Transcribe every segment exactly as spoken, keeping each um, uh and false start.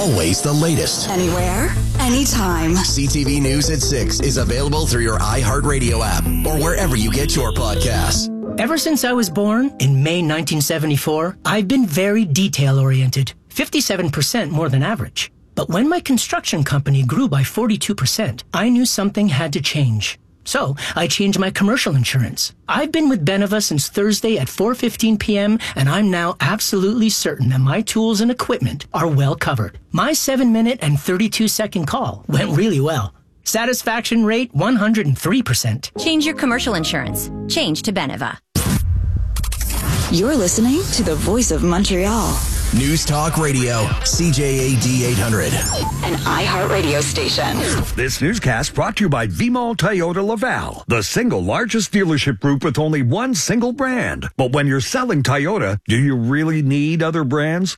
always the latest. Anywhere, anytime. C T V News at six is available through your iHeartRadio app or wherever you get your podcasts. Ever since I was born in May nineteen seventy-four, I've been very detail-oriented, fifty-seven percent more than average. But when my construction company grew by forty-two percent, I knew something had to change. So I changed my commercial insurance. I've been with Beneva since Thursday at four fifteen p.m., and I'm now absolutely certain that my tools and equipment are well covered. My seven-minute and thirty-two second call went really well. Satisfaction rate one hundred three percent. Change your commercial insurance. Change to Beneva. You're listening to the Voice of Montreal. News Talk Radio, C J A D eight hundred. An iHeartRadio station. This newscast brought to you by Vimal Toyota Laval, the single largest dealership group with only one single brand. But when you're selling Toyota, do you really need other brands?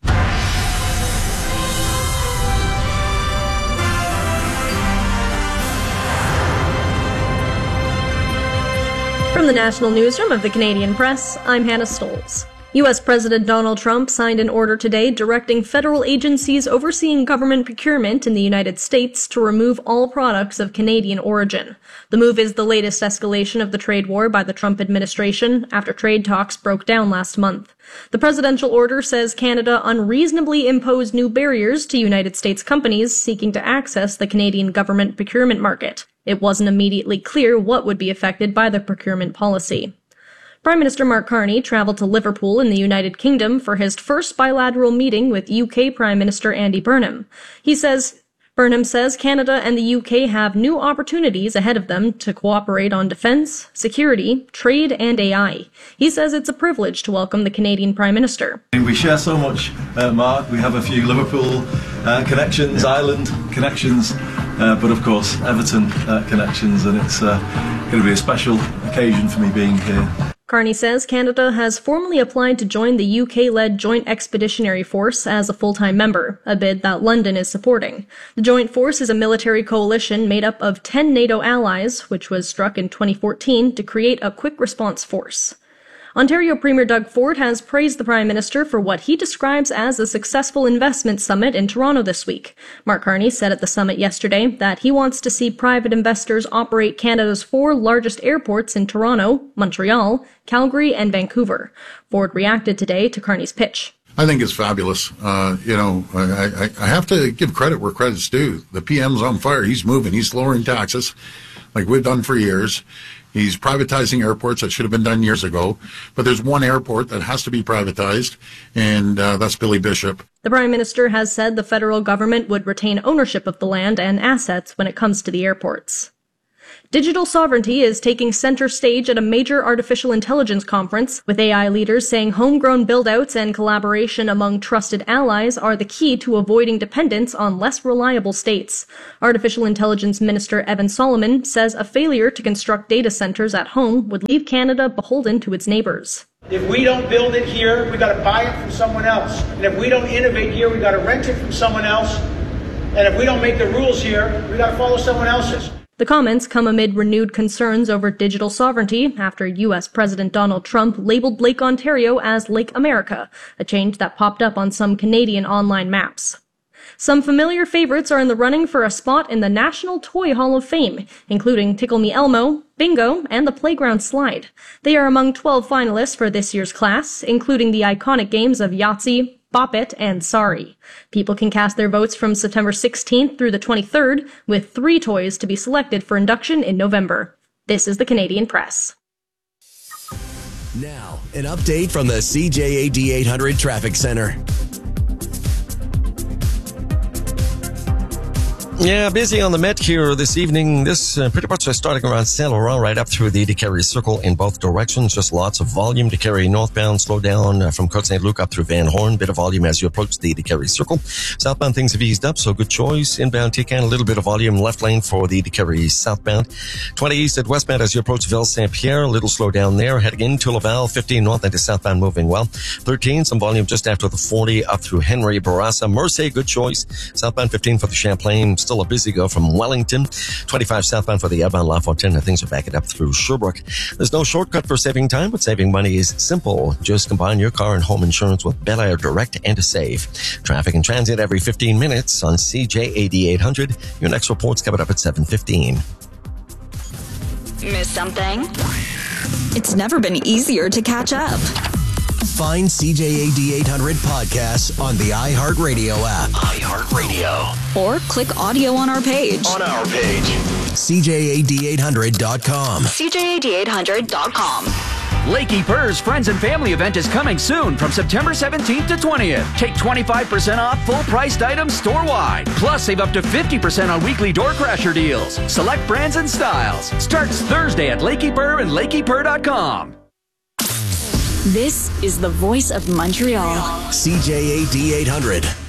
From the National Newsroom of the Canadian Press, I'm Hannah Stolz. U S President Donald Trump signed an order today directing federal agencies overseeing government procurement in the United States to remove all products of Canadian origin. The move is the latest escalation of the trade war by the Trump administration after trade talks broke down last month. The presidential order says Canada unreasonably imposed new barriers to United States companies seeking to access the Canadian government procurement market. It wasn't immediately clear what would be affected by the procurement policy. Prime Minister Mark Carney traveled to Liverpool in the United Kingdom for his first bilateral meeting with U K Prime Minister Andy Burnham. He says, Burnham says Canada and the U K have new opportunities ahead of them to cooperate on defence, security, trade and A I. He says it's a privilege to welcome the Canadian Prime Minister. We share so much, uh, Mark. We have a few Liverpool uh, connections, Ireland connections, uh, but of course Everton uh, connections, and it's uh, going to be a special occasion for me being here. Carney says Canada has formally applied to join the U K-led Joint Expeditionary Force as a full-time member, a bid that London is supporting. The Joint Force is a military coalition made up of ten NATO allies, which was struck in twenty fourteen to create a quick response force. Ontario Premier Doug Ford has praised the Prime Minister for what he describes as a successful investment summit in Toronto this week. Mark Carney said at the summit yesterday that he wants to see private investors operate Canada's four largest airports in Toronto, Montreal, Calgary, and Vancouver. Ford reacted today to Carney's pitch. I think it's fabulous. Uh, you know, I, I, I have to give credit where credit's due. The P M's on fire. He's moving. He's lowering taxes like we've done for years. He's privatizing airports that should have been done years ago. But there's one airport that has to be privatized, and uh, that's Billy Bishop. The Prime Minister has said the federal government would retain ownership of the land and assets when it comes to the airports. Digital sovereignty is taking center stage at a major artificial intelligence conference, with A I leaders saying homegrown build-outs and collaboration among trusted allies are the key to avoiding dependence on less reliable states. Artificial Intelligence Minister Evan Solomon says a failure to construct data centers at home would leave Canada beholden to its neighbors. If we don't build it here, we got to buy it from someone else. And if we don't innovate here, we got to rent it from someone else. And if we don't make the rules here, we got to follow someone else's. The comments come amid renewed concerns over digital sovereignty after U S President Donald Trump labeled Lake Ontario as Lake America, a change that popped up on some Canadian online maps. Some familiar favorites are in the running for a spot in the National Toy Hall of Fame, including Tickle Me Elmo, Bingo, and the Playground Slide. They are among twelve finalists for this year's class, including the iconic games of Yahtzee, Bop It, and Sorry. People can cast their votes from September sixteenth through the twenty-third, with three toys to be selected for induction in November. This is the Canadian Press. Now, an update from the C J A D eight hundred Traffic Center. Yeah, busy on the Met here this evening. This uh, pretty much starting around Saint Laurent right up through the DeCarry Circle in both directions. Just lots of volume. DeCarry northbound, slow down uh, from Côte Saint-Luc up through Van Horn. Bit of volume as you approach the DeCarry Circle. Southbound things have eased up, so good choice. Inbound T-Can, a little bit of volume left lane for the DeCarry southbound. twenty east at westbound as you approach Ville Saint-Pierre. A little slow down there. Heading into Laval. fifteen north into southbound moving well. thirteen, some volume just after the forty up through Henry Bourassa. Mercier, good choice. Southbound fifteen for the Champlain. still a busy go from Wellington. twenty-five southbound for the outbound La Fontaine. Things are backing up through Sherbrooke. There's no shortcut for saving time, but saving money is simple. Just combine your car and home insurance with Bel Air Direct and to save. Traffic and transit every fifteen minutes on C J A D eight hundred. Your next report's coming up at seven fifteen. Miss something? It's never been easier to catch up. Find C J A D eight hundred podcasts on the iHeartRadio app. iHeartRadio. Or click audio on our page. On our page. C J A D eight hundred dot com. C J A D eight hundred dot com. Lakey Purr's Friends and Family event is coming soon from September seventeenth to twentieth. Take twenty-five percent off full-priced items store-wide. Plus, save up to fifty percent on weekly door crasher deals. Select brands and styles. Starts Thursday at Lakey Purr and Lakey Purr dot com. This is the voice of Montreal. C J A D eight hundred.